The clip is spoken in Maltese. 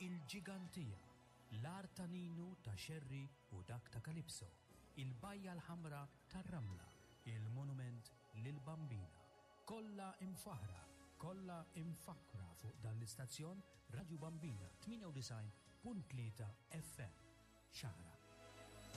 il-ġigantija, l-art ta' Ninu ta' Xerri u dak ta' Kalipso, il-bajja l-ħamra tar-Ramla, il-monument lil-Bambina. Kollha imfaħra, kollha imfakra fuq dan l-istazzjon Radio Bambina 98.3 FM. Xahra